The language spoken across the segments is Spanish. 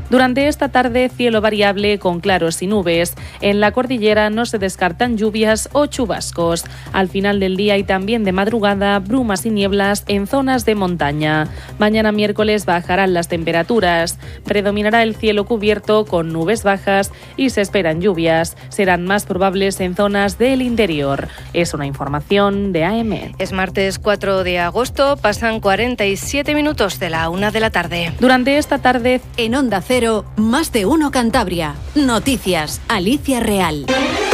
Durante esta tarde, cielo variable con claros y nubes. En la cordillera no se descartan lluvias o chubascos. Al final del día y también de madrugada, brumas y nieblas en zonas de montaña. Mañana miércoles bajarán las temperaturas. Predominará el cielo cubierto con nubes bajas y se esperan lluvias. Serán más probables en zonas del interior. Es una información de AEMET. Es martes 4 de agosto, pasan 47 minutos de la 1 de la tarde. Durante esta tarde, en Onda Cero, Más de Uno Cantabria. Noticias, Alicia Real.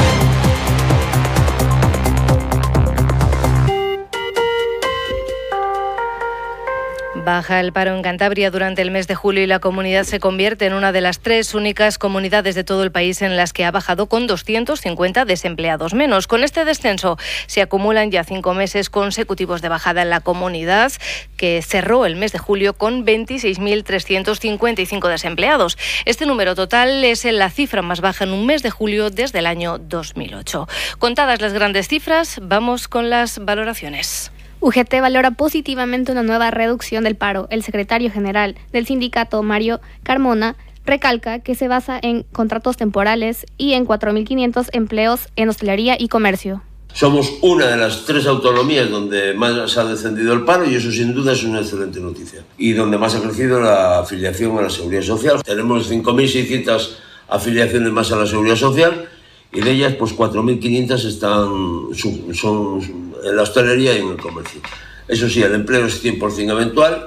Baja el paro en Cantabria durante el mes de julio y la comunidad se convierte en una de las 3 únicas comunidades de todo el país en las que ha bajado con 250 desempleados menos. Con este descenso se acumulan ya 5 meses consecutivos de bajada en la comunidad, que cerró el mes de julio con 26.355 desempleados. Este número total es la cifra más baja en un mes de julio desde el año 2008. Contadas las grandes cifras, vamos con las valoraciones. UGT valora positivamente una nueva reducción del paro. El secretario general del sindicato, Mario Carmona, recalca que se basa en contratos temporales y en 4.500 empleos en hostelería y comercio. Somos una de las 3 autonomías donde más ha descendido el paro y eso sin duda es una excelente noticia. Y donde más ha crecido la afiliación a la Seguridad Social. Tenemos 5.600 afiliaciones más a la Seguridad Social y de ellas pues 4.500 son en la hostelería y en el comercio. Eso sí, el empleo es 100% eventual.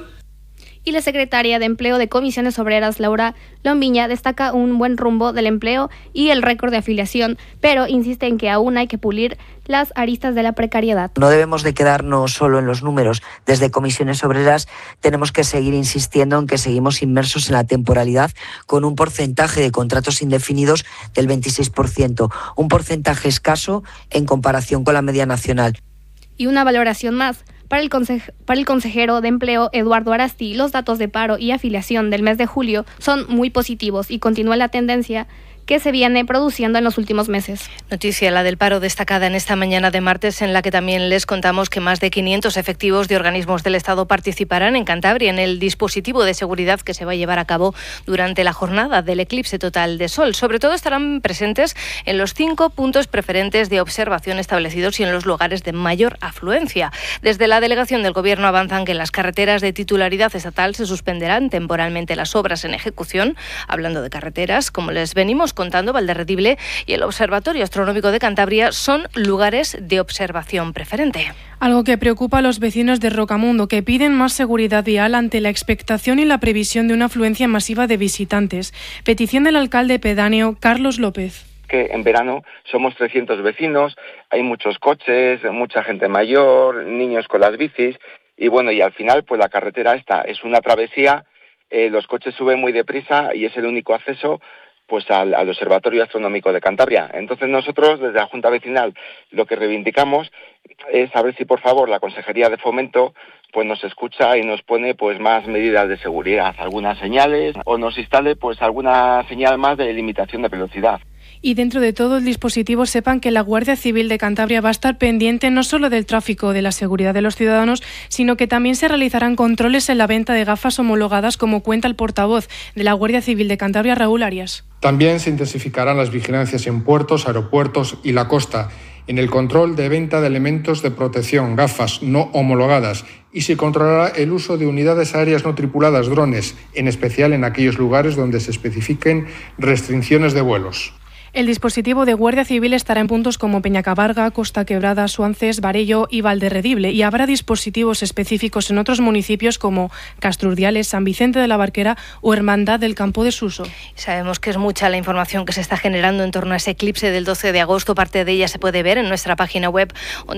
Y la secretaria de Empleo de Comisiones Obreras, Laura Lombiña, destaca un buen rumbo del empleo y el récord de afiliación, pero insiste en que aún hay que pulir las aristas de la precariedad. No debemos de quedarnos solo en los números. Desde Comisiones Obreras tenemos que seguir insistiendo en que seguimos inmersos en la temporalidad con un porcentaje de contratos indefinidos del 26%, un porcentaje escaso en comparación con la media nacional. Y una valoración más. Para el consejero de Empleo, Eduardo Arasti, los datos de paro y afiliación del mes de julio son muy positivos y continúa la tendencia que se viene produciendo en los últimos meses. Noticia la del paro destacada en esta mañana de martes, en la que también les contamos que más de 500 efectivos de organismos del Estado participarán en Cantabria en el dispositivo de seguridad que se va a llevar a cabo durante la jornada del eclipse total de sol. Sobre todo estarán presentes en los 5 puntos preferentes de observación establecidos y en los lugares de mayor afluencia. Desde la delegación del Gobierno avanzan que en las carreteras de titularidad estatal se suspenderán temporalmente las obras en ejecución. Hablando de carreteras, como les venimos contando, Valderredible y el Observatorio Astronómico de Cantabria son lugares de observación preferente. Algo que preocupa a los vecinos de Rocamundo, que piden más seguridad vial ante la expectación y la previsión de una afluencia masiva de visitantes. Petición del alcalde pedáneo, Carlos López. Que en verano somos 300 vecinos, hay muchos coches, mucha gente mayor, niños con las bicis y bueno, y al final pues la carretera esta es una travesía, los coches suben muy deprisa y es el único acceso pues al Observatorio Astronómico de Cantabria. Entonces nosotros desde la Junta Vecinal lo que reivindicamos es a ver si por favor la Consejería de Fomento pues nos escucha y nos pone pues más medidas de seguridad, algunas señales o nos instale pues alguna señal más de limitación de velocidad. Y dentro de todo el dispositivo sepan que la Guardia Civil de Cantabria va a estar pendiente no solo del tráfico, de la seguridad de los ciudadanos, sino que también se realizarán controles en la venta de gafas homologadas, como cuenta el portavoz de la Guardia Civil de Cantabria, Raúl Arias. También se intensificarán las vigilancias en puertos, aeropuertos y la costa, en el control de venta de elementos de protección, gafas no homologadas, y se controlará el uso de unidades aéreas no tripuladas, drones, en especial en aquellos lugares donde se especifiquen restricciones de vuelos. El dispositivo de Guardia Civil estará en puntos como Peñacabarga, Costa Quebrada, Suances, Barello y Valderredible, y habrá dispositivos específicos en otros municipios como Castrurdiales, San Vicente de la Barquera o Hermandad del Campo de Suso. Sabemos que es mucha la información que se está generando en torno a ese eclipse del 12 de agosto. Parte de ella se puede ver en nuestra página web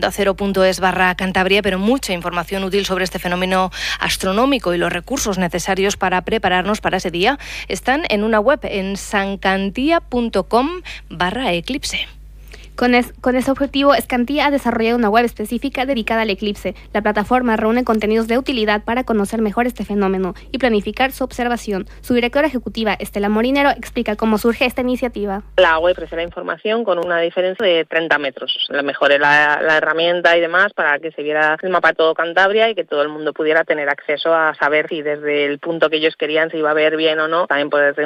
ondacero.es/Cantabria, pero mucha información útil sobre este fenómeno astronómico y los recursos necesarios para prepararnos para ese día están en una web en sancantía.com/eclipse. Con ese objetivo, Escantía ha desarrollado una web específica dedicada al eclipse. La plataforma reúne contenidos de utilidad para conocer mejor este fenómeno y planificar su observación. Su directora ejecutiva, Estela Morinero, explica cómo surge esta iniciativa. La web presenta información con una diferencia de 30 metros. La mejoré la herramienta y demás para que se viera el mapa de todo Cantabria y que todo el mundo pudiera tener acceso a saber si desde el punto que ellos querían se iba a ver bien o no. También poder